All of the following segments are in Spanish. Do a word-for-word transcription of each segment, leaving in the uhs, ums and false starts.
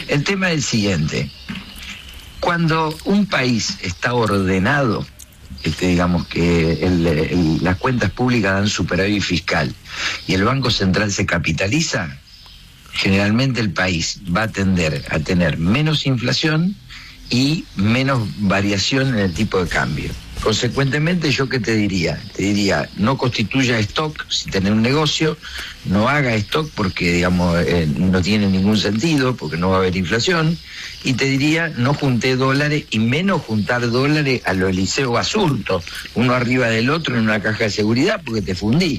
El tema es el siguiente. Cuando un país está ordenado, este, digamos que el, el, las cuentas públicas dan superávit fiscal y el Banco Central se capitaliza, generalmente el país va a tender a tener menos inflación y menos variación en el tipo de cambio. Consecuentemente, ¿yo qué te diría? Te diría, no constituya stock si tenés un negocio, no haga stock porque, digamos, eh, no tiene ningún sentido, porque no va a haber inflación, y te diría, no junté dólares, y menos juntar dólares a lo Eliseo Basurto, uno arriba del otro en una caja de seguridad, porque te fundí.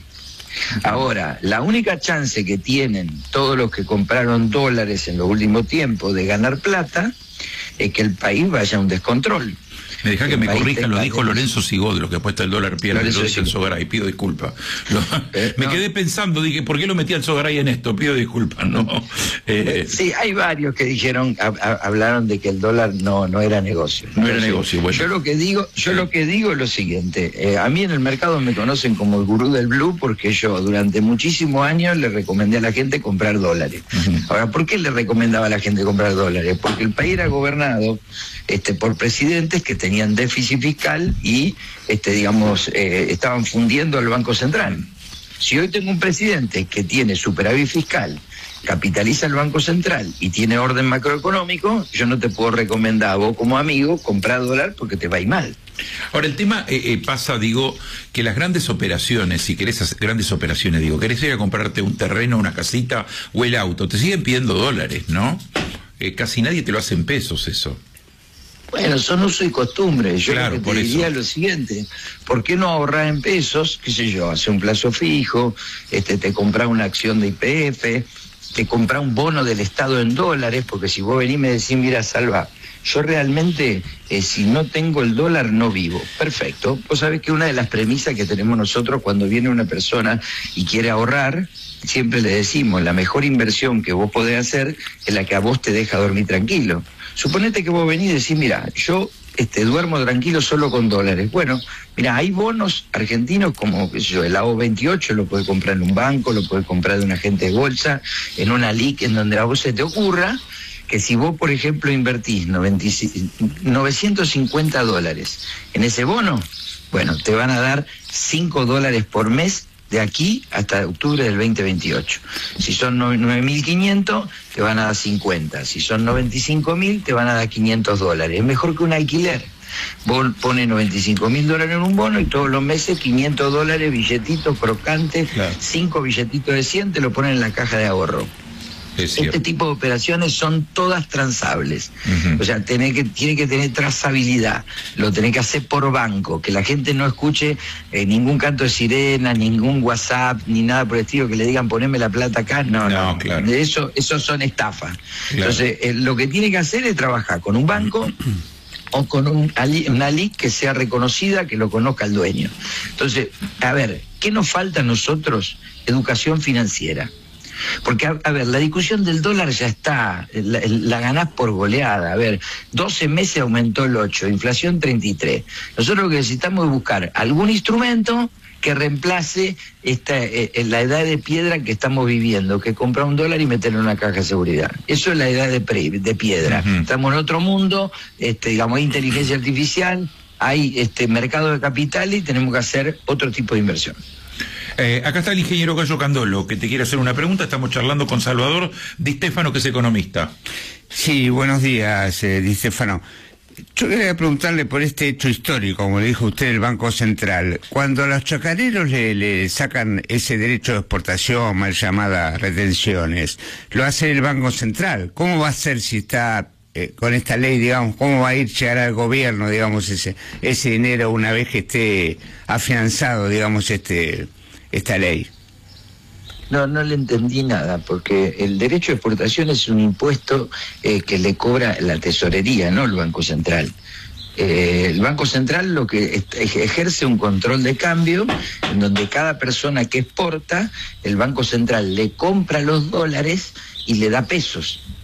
Ahora, la única chance que tienen todos los que compraron dólares en los últimos tiempos de ganar plata es que el país vaya a un descontrol. Me deja que me corrijan, lo dijo Lorenzo Sigod, lo que apuesta el dólar pierde, lo dice el Sogaray, pido disculpas. Lo, eh, me no. quedé pensando, dije, ¿por qué lo metí al Sogaray en esto? Pido disculpas, ¿no? Eh, sí, hay varios que dijeron, a, a, hablaron de que el dólar no no era negocio. No, no era negocio, bueno. Yo lo que digo, yo sí. lo que digo es lo siguiente, eh, a mí en el mercado me conocen como el gurú del blue porque yo durante muchísimos años le recomendé a la gente comprar dólares. Uh-huh. Ahora, ¿por qué le recomendaba a la gente comprar dólares? Porque el país era gobernado este, por presidentes que tenían déficit fiscal y, este, digamos, eh, estaban fundiendo al Banco Central. Si hoy tengo un presidente que tiene superávit fiscal, capitaliza el Banco Central y tiene orden macroeconómico, yo no te puedo recomendar a vos como amigo comprar dólar porque te va a ir mal. Ahora, el tema eh, eh, pasa, digo, que las grandes operaciones, si querés hacer grandes operaciones, digo, querés ir a comprarte un terreno, una casita o el auto, te siguen pidiendo dólares, ¿no? Eh, casi nadie te lo hace en pesos eso. Bueno, son uso y costumbre. Yo claro, lo que te diría lo siguiente, ¿por qué no ahorrar en pesos? Qué sé yo, hacer un plazo fijo, este, te compras una acción de Y P F, te compras un bono del Estado en dólares, porque si vos venís y me decís, mira, Salva, yo realmente, eh, si no tengo el dólar, no vivo. Perfecto. Vos sabés que una de las premisas que tenemos nosotros cuando viene una persona y quiere ahorrar, siempre le decimos, la mejor inversión que vos podés hacer es la que a vos te deja dormir tranquilo. Suponete que vos venís y decís, mira, yo este, duermo tranquilo solo con dólares. Bueno, mira, hay bonos argentinos como qué sé yo, el A O veintiocho lo puede comprar en un banco, lo puede comprar de un agente de bolsa, en una L I C, en donde a vos se te ocurra, que si vos, por ejemplo, invertís novecientos cincuenta dólares en ese bono, bueno, te van a dar cinco dólares por mes de aquí hasta octubre del veinte veintiocho. Si son nueve mil quinientos, te van a dar cincuenta. Si son noventa y cinco mil, te van a dar quinientos dólares. Es mejor que un alquiler. Vos pones noventa y cinco mil dólares en un bono y todos los meses quinientos dólares, billetitos crocantes, claro. cinco billetitos de cien, te lo ponen en la caja de ahorro. Este tipo de operaciones son todas transables. Uh-huh. O sea, tenés que, tiene que tener trazabilidad. Lo tenés que hacer por banco. Que la gente no escuche eh, ningún canto de sirena, ningún WhatsApp, ni nada por el estilo que le digan poneme la plata acá. No, no. no. Claro. De eso, eso son estafas. Claro. Entonces, eh, lo que tiene que hacer es trabajar con un banco o con un, una L I C que sea reconocida, que lo conozca el dueño. Entonces, a ver, ¿qué nos falta a nosotros? Educación financiera. Porque, a, a ver, la discusión del dólar ya está, la, la ganás por goleada. A ver, doce meses aumentó el ocho, inflación treinta y tres. Nosotros lo que necesitamos es buscar algún instrumento que reemplace esta, eh, la edad de piedra que estamos viviendo, que comprar un dólar y meterlo en una caja de seguridad. Eso es la edad de, pre, de piedra. Uh-huh. Estamos en otro mundo, este, digamos, hay inteligencia artificial, hay este mercado de capital y tenemos que hacer otro tipo de inversión. Eh, acá está el ingeniero Gallo Candolo, que te quiere hacer una pregunta. Estamos charlando con Salvador Di Stefano, que es economista. Sí, buenos días, eh, Di Stefano. Yo quería preguntarle por este hecho histórico, como le dijo usted, el Banco Central. Cuando a los chacareros le, le sacan ese derecho de exportación, mal llamada retenciones, lo hace el Banco Central. ¿Cómo va a ser si está eh, con esta ley, digamos, cómo va a ir llegar al gobierno, digamos, ese, ese dinero una vez que esté afianzado, digamos, este... esta ley? No, no le entendí nada, porque el derecho de exportación es un impuesto eh, que le cobra la tesorería, no el Banco Central. Eh, el Banco Central lo que ejerce un control de cambio, en donde cada persona que exporta, el Banco Central le compra los dólares y le da pesos.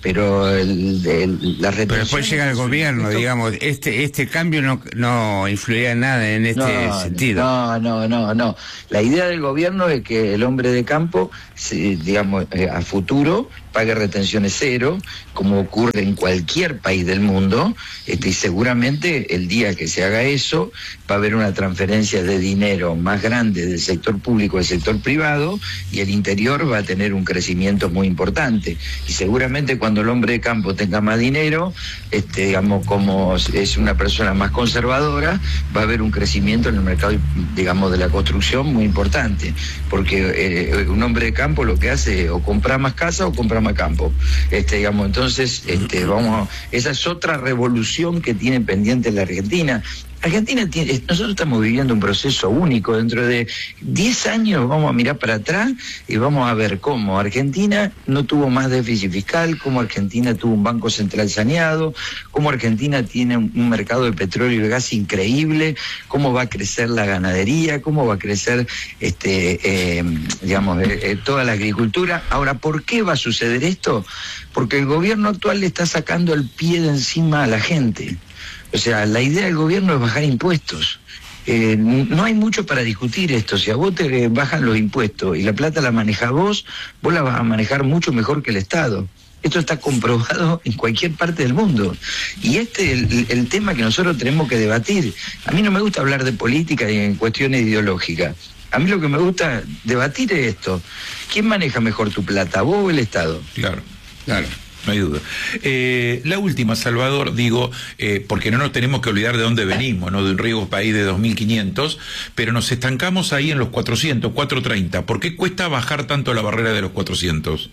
pero el, el, la Pero después llega el gobierno, esto, digamos, este este cambio no, no influirá en nada en este no, sentido. No, no, no, no. La idea del gobierno es que el hombre de campo, digamos, a futuro pague retenciones cero, como ocurre en cualquier país del mundo, este, y seguramente el día que se haga eso va a haber una transferencia de dinero más grande del sector público al sector privado, y el interior va a tener un crecimiento muy importante. Y seguramente cuando el hombre de campo tenga más dinero, este, digamos, como es una persona más conservadora, va a haber un crecimiento en el mercado, digamos, de la construcción muy importante, porque eh, un hombre de campo lo que hace es o comprar más casa o comprar más campo, este, digamos, entonces, este, vamos, esa es otra revolución que tiene pendiente la Argentina. Argentina tiene, nosotros estamos viviendo un proceso único. Dentro de diez años vamos a mirar para atrás y vamos a ver cómo Argentina no tuvo más déficit fiscal, cómo Argentina tuvo un banco central saneado, cómo Argentina tiene un, un mercado de petróleo y de gas increíble, cómo va a crecer la ganadería, cómo va a crecer, este, eh, digamos, eh, eh, toda la agricultura. Ahora, ¿por qué va a suceder esto? Porque el gobierno actual le está sacando el pie de encima a la gente. O sea, la idea del gobierno es bajar impuestos. Eh, no hay mucho para discutir esto. Si a vos te bajan los impuestos y la plata la manejás vos, vos la vas a manejar mucho mejor que el Estado. Esto está comprobado en cualquier parte del mundo. Y este es el, el tema que nosotros tenemos que debatir. A mí no me gusta hablar de política y en cuestiones ideológicas. A mí lo que me gusta debatir es esto. ¿Quién maneja mejor tu plata, vos o el Estado? Claro, claro. No hay duda. Eh, la última, Salvador, digo, eh, porque no nos tenemos que olvidar de dónde venimos, ¿no? De un riesgo país de dos mil quinientos, pero nos estancamos ahí en los cuatrocientos, cuatrocientos treinta. ¿Por qué cuesta bajar tanto la barrera de los cuatrocientos?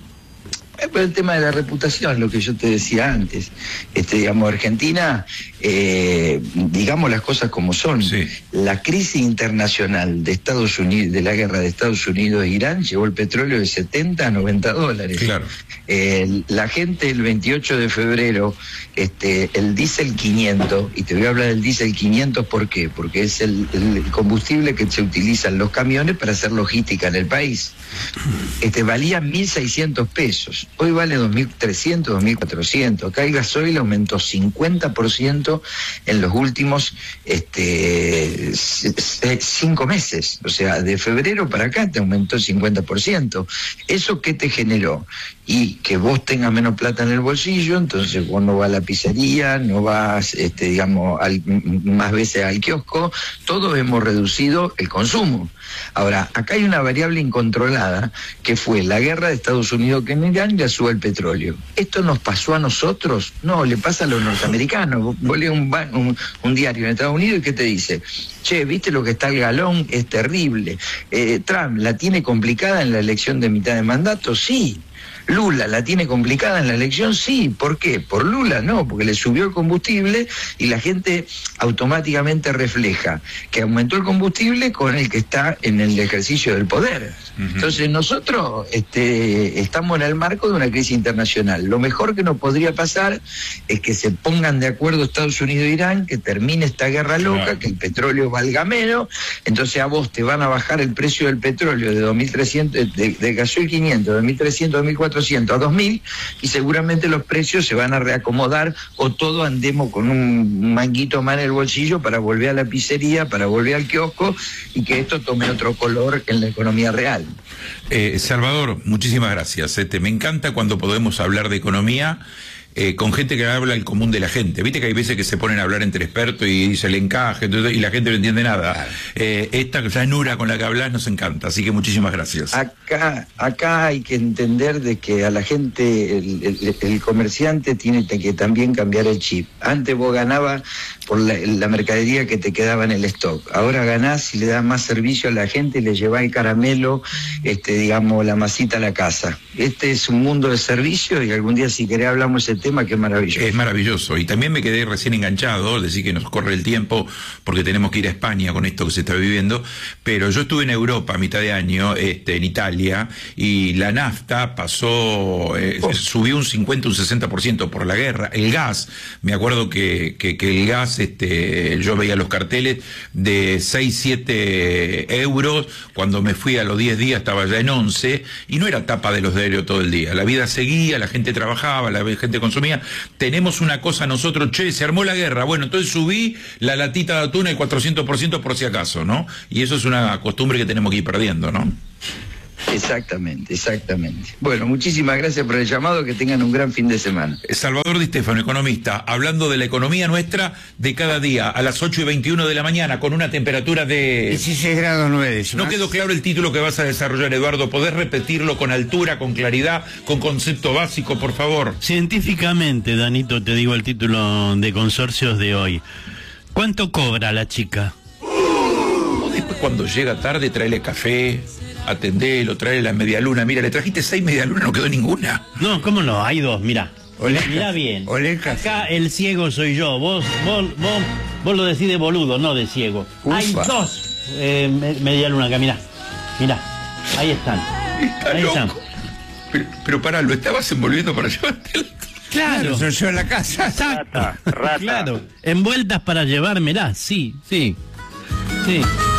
Es por el tema de la reputación, lo que yo te decía antes. Este, digamos, Argentina, eh, digamos las cosas como son. Sí. La crisis internacional de Estados Unidos, de la guerra de Estados Unidos e Irán, llevó el petróleo de setenta a noventa dólares. Claro. Eh, la gente el veintiocho de febrero, este, el diésel quinientos, y te voy a hablar del diésel quinientos, ¿por qué? Porque es el, el combustible que se utiliza en los camiones para hacer logística en el país. Este, valía mil seiscientos pesos. Hoy vale dos mil trescientos, dos mil cuatrocientos. Acá el gasoil aumentó cincuenta por ciento en los últimos este, cinco meses. O sea, de febrero para acá te aumentó el cincuenta por ciento. ¿Eso qué te generó? Y que vos tengas menos plata en el bolsillo, entonces vos no vas a la pizzería, no vas, este, digamos, al, más veces al kiosco. Todos hemos reducido el consumo. Ahora, acá hay una variable incontrolada, que fue la guerra de Estados Unidos que en Irán ya sube el petróleo. ¿Esto nos pasó a nosotros? No, le pasa a los norteamericanos. Vos lees un, un, un diario en Estados Unidos y ¿qué te dice? Che, ¿viste lo que está el galón? Es terrible. Eh, Trump la tiene complicada en la elección de mitad de mandato, sí. Lula la tiene complicada en la elección, sí. ¿Por qué? Por Lula no, porque le subió el combustible y la gente automáticamente refleja que aumentó el combustible con el que está en el ejercicio del poder. Uh-huh. Entonces nosotros este, estamos en el marco de una crisis internacional. Lo mejor que nos podría pasar es que se pongan de acuerdo Estados Unidos e Irán, que termine esta guerra loca, claro, que el petróleo valga menos, entonces a vos te van a bajar el precio del petróleo de dos mil trescientos, de, de gasoil quinientos, dos mil trescientos, dos mil cuatrocientos a dos mil, y seguramente los precios se van a reacomodar, o todos andemos con un manguito más en el bolsillo para volver a la pizzería, para volver al kiosco, y que esto tome otro color en la economía real. Eh, Salvador, muchísimas gracias. Este, me encanta cuando podemos hablar de economía Eh, con gente que habla el común de la gente. Viste que hay veces que se ponen a hablar entre expertos y dice el encaje, entonces, y la gente no entiende nada. Claro. Eh, esta llanura con la que hablas nos encanta, así que muchísimas gracias. Acá, acá hay que entender de que a la gente, el, el, el comerciante tiene que también cambiar el chip. Antes vos ganabas por la, la mercadería que te quedaba en el stock. Ahora ganás y le das más servicio a la gente y le llevás el caramelo, este, digamos, la masita a la casa. Este es un mundo de servicio, y algún día si querés hablamos ese tema que es maravilloso. Es maravilloso. Y también me quedé recién enganchado, decir que nos corre el tiempo porque tenemos que ir a España con esto que se está viviendo, pero yo estuve en Europa a mitad de año, este, en Italia, y la nafta pasó, eh, oh. subió un cincuenta, un sesenta por ciento por la guerra. El gas, me acuerdo que, que, que el gas, este, yo veía los carteles de seis, siete euros, cuando me fui a los diez días estaba ya en once, y no era tapa de los diarios todo el día. La vida seguía, la gente trabajaba, la gente consumía. Tenemos una cosa nosotros, che, se armó la guerra, bueno, entonces subí la latita de atún el cuatrocientos por ciento por si acaso, ¿no? Y eso es una costumbre que tenemos que ir perdiendo, ¿no? Exactamente, exactamente. Bueno, muchísimas gracias por el llamado, que tengan un gran fin de semana. Salvador Di Stefano, economista, hablando de la economía nuestra de cada día, a las ocho y veintiuno de la mañana, con una temperatura de... dieciséis grados nueve décimas. No quedó claro el título que vas a desarrollar, Eduardo. ¿Podés repetirlo con altura, con claridad, con concepto básico, por favor? Científicamente, Danito, te digo el título de Consorcios de hoy. ¿Cuánto cobra la chica? O después, cuando llega tarde, tráele café, atendelo, tráele la medialuna. Mira, le trajiste seis medialunas, no quedó ninguna. No, ¿cómo no? Hay dos, mira. Mira bien. Olé, acá el ciego soy yo. Vos, vos, vos, vos lo decís de boludo, no de ciego. Ufa. Hay dos eh, medialunas acá, mira. Mira, ahí están. Está ahí loco. están. Pero, pero pará, ¿lo estabas envolviendo para llevártelo? Claro. Soy yo en la casa. Rata, rata. Claro. Envueltas para llevármela, sí, sí. Sí.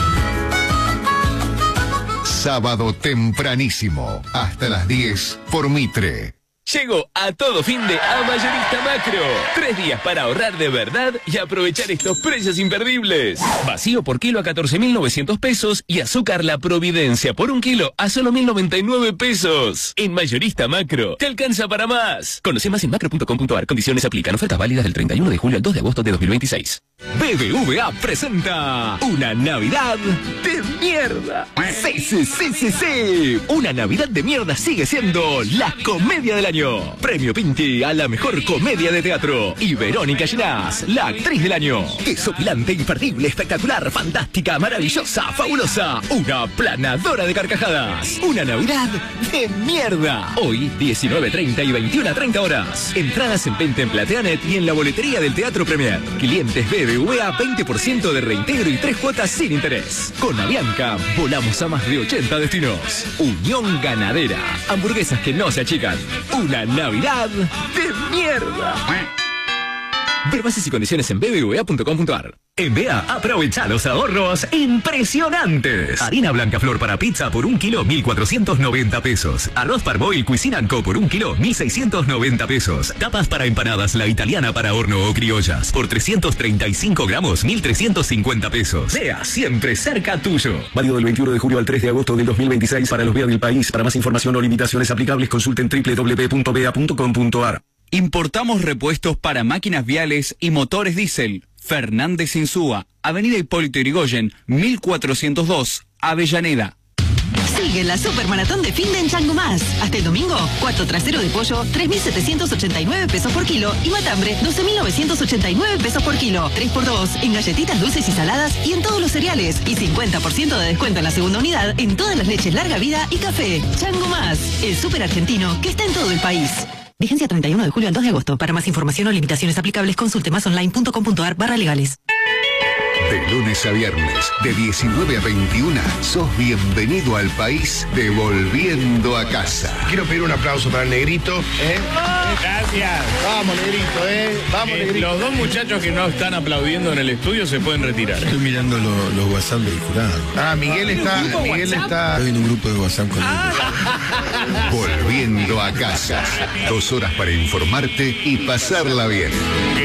Sábado tempranísimo, hasta las diez, por Mitre. Llegó a todo fin de a Mayorista Macro. Tres días para ahorrar de verdad y aprovechar estos precios imperdibles. Vacío por kilo a catorce mil novecientos pesos y azúcar La Providencia por un kilo a solo mil noventa y nueve pesos. En Mayorista Macro, te alcanza para más. Conoce más en macro punto com punto ar. Condiciones aplican. Ofertas válidas del treinta y uno de julio al dos de agosto de dos mil veintiséis. B B V A presenta una Navidad de mierda. Sí, sí, sí, sí, sí. Una Navidad de mierda sigue siendo la comedia del año. Premio Pinti a la mejor comedia de teatro. Y Verónica Llenás, la actriz del año. Desopilante, imperdible, espectacular, fantástica, maravillosa, fabulosa. Una planadora de carcajadas. Una Navidad de mierda. Hoy, diecinueve treinta y veintiuno treinta horas. Entradas en venta en Plateanet y en la boletería del Teatro Premier. Clientes B B V A, veinte por ciento de reintegro y tres cuotas sin interés. Con Avianca, volamos a más de ochenta destinos. Unión Ganadera. Hamburguesas que no se achican. Una Navidad de mierda. Ver bases y condiciones en b b v a punto com punto ar. En B A, aprovecha los ahorros impresionantes. Harina blanca flor para pizza por un kilo, mil cuatrocientos noventa pesos. Arroz Parboil Cuisine and Co por un kilo, mil seiscientos noventa pesos. Tapas para empanadas La Italiana para horno o criollas por trescientos treinta y cinco gramos, mil trescientos cincuenta pesos. B A, siempre cerca tuyo. Válido del veintiuno de julio al tres de agosto del dos mil veintiséis para los B A del país. Para más información o limitaciones aplicables, consulten doble u doble u doble u punto b a punto com punto ar. Importamos repuestos para máquinas viales y motores diésel. Fernández Insúa, Avenida Hipólito Yrigoyen, mil cuatrocientos dos, Avellaneda. Sigue la supermaratón de fin de en Chango Más. Hasta el domingo, cuarto trasero de pollo, tres mil setecientos ochenta y nueve pesos por kilo. Y matambre, doce mil novecientos ochenta y nueve pesos por kilo. tres por dos en galletitas dulces y saladas y en todos los cereales. Y cincuenta por ciento de descuento en la segunda unidad en todas las leches larga vida y café. Chango Más, el súper argentino que está en todo el país. Vigencia treinta y uno de julio al dos de agosto. Para más información o limitaciones aplicables, consulte masonline punto com punto ar barra legales. De lunes a viernes, de diecinueve a veintiuno, sos bienvenido al país de Volviendo a Casa. Quiero pedir un aplauso para el Negrito. ¿eh? Gracias. Vamos, Negrito, ¿eh? Vamos, Eh, Negrito. los dos muchachos que no están aplaudiendo en el estudio se pueden retirar. Estoy mirando lo- los WhatsApp del jurado. Ah, Miguel está. Miguel está. Estoy en un grupo de WhatsApp con Volviendo a Casa. Dos horas para informarte y pasarla bien.